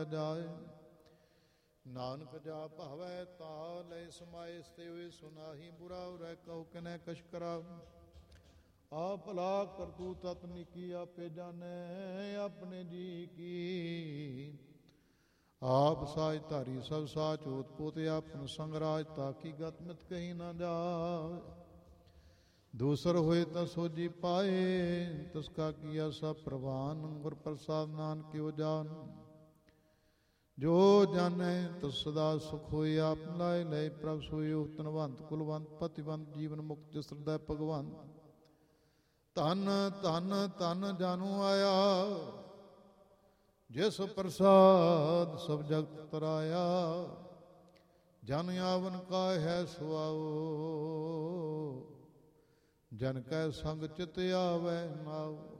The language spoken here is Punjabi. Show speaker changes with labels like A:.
A: ਜਾਏ। ਨਾਨਕ ਜਾ ਭਾਵੈ ਤਾ ਲੈ ਸਮਾਏ, ਸਤੇ ਹੋਏ ਸੁਨਾਹੀ ਬੁਰਾ ਉਰੈ ਕਉ ਕਿਨੈ ਕਛ ਕਰਾ। ਆਪ ਭਲਾ ਕਰਤੂ ਤਤ ਨਿਕੀ, ਆਪੇ ਜਾਣੈ ਆਪਣੇ ਜੀ ਕੀ। ਆਪ ਸਾਜ ਧਾਰੀ ਸਭ ਸਾਚ ਹੋਤ ਪੋਤ, ਆਪਨ ਸੰਗਰਾਜ ਤਾਕੀ ਗਤ ਮਿਤ ਕਹੀ ਨਾ ਜਾਏ। ਦੂਸਰ ਹੋਏ ਤਾਂ ਸੋਜੀ ਪਾਏ, ਤਿਸ ਕਾ ਕੀਆ ਸਭ ਪ੍ਰਵਾਨ। ਗੁਰ ਪ੍ਰਸਾਦ ਨਾਨਕਿਓ ਜਾਨ, ਜੋ ਜਾਣੈ ਤਿਸ ਸਦਾ ਸੁਖ ਹੋਈ। ਆਪ ਲਾਏ ਲਏ ਪ੍ਰਭ ਸੋਇਓ, ਧਨਵੰਤ ਕੁਲਵੰਤ ਪਤਿਵੰਤ ਜੀਵਨ ਮੁਕਤ ਜਿਸ ਹਿਰਦੈ ਭਗਵੰਤ। ਧਨ ਧਨ ਧਨ ਜਾਨੂ ਆਇਆ, ਜਿਸ ਪ੍ਰਸਾਦ ਸਭ ਜਗਤ ਤਰਾਇਆ। ਜਨ ਆਵਨ ਕਾ ਹੈ ਸੁਆਓ, ਜਨ ਕੈ ਸੰਗ ਚਿਤ ਆਵੈ ਨਾਉ।